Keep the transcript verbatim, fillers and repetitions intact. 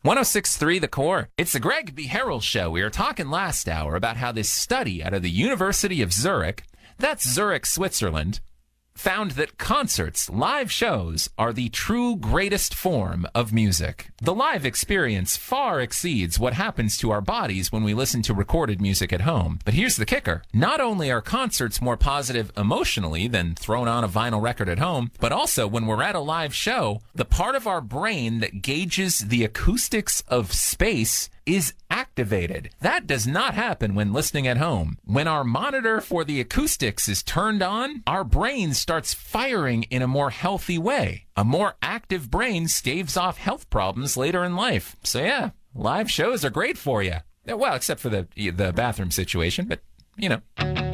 one oh six point three The Core. It's the Greg B. Harrell Show. We were talking last hour about how this study out of the University of Zurich, that's Zurich, Switzerland, found that concerts, live shows, are the true greatest form of music. The live experience far exceeds what happens to our bodies when we listen to recorded music at home. But here's the kicker. Not only are concerts more positive emotionally than throwing on a vinyl record at home, but also when we're at a live show, the part of our brain that gauges the acoustics of space is activated. That does not happen when listening at home. When our monitor for the acoustics is turned on, our brain starts firing in a more healthy way. A more active brain staves off health problems later in life. So yeah, live shows are great for you. Well, except for the the bathroom situation, but you know.